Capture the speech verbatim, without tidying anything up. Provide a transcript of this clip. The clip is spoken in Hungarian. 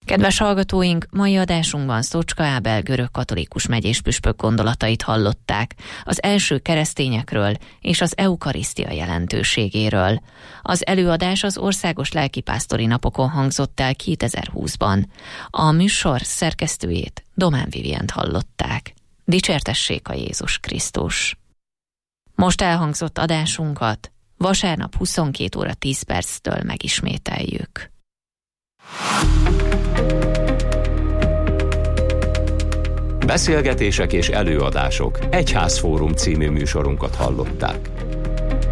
Kedves hallgatóink, mai adásunkban Szocska Ábel görögkatolikus megyéspüspök gondolatait hallották az első keresztényekről és az eukarisztia jelentőségéről. Az előadás az Országos Lelkipásztori Napokon hangzott el kétezer-húszban. A műsor szerkesztőjét, Domán Vivient hallották. Dicsértessék a Jézus Krisztus! Most elhangzott adásunkat vasárnap huszonkét óra tíz perctől megismételjük. Beszélgetések és előadások Egyházfórum című műsorunkat hallották.